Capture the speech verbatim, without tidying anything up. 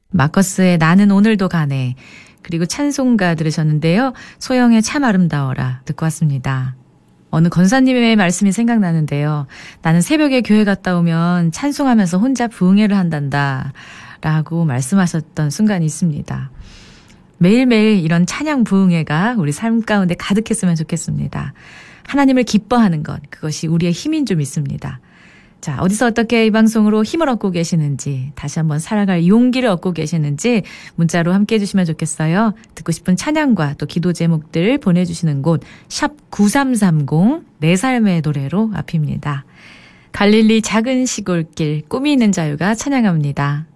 마커스의 나는 오늘도 가네. 그리고 찬송가 들으셨는데요. 소영의 참 아름다워라 듣고 왔습니다. 어느 권사님의 말씀이 생각나는데요. 나는 새벽에 교회 갔다 오면 찬송하면서 혼자 부흥회를 한단다 라고 말씀하셨던 순간이 있습니다. 매일매일 이런 찬양 부흥회가 우리 삶 가운데 가득했으면 좋겠습니다. 하나님을 기뻐하는 것, 그것이 우리의 힘인 줄 믿습니다. 자, 어디서 어떻게 이 방송으로 힘을 얻고 계시는지, 다시 한번 살아갈 용기를 얻고 계시는지 문자로 함께 해주시면 좋겠어요. 듣고 싶은 찬양과 또 기도 제목들 보내주시는 곳 샵 구삼삼공 내 삶의 노래로 앞입니다. 갈릴리 작은 시골길 꿈이 있는 자유가 찬양합니다.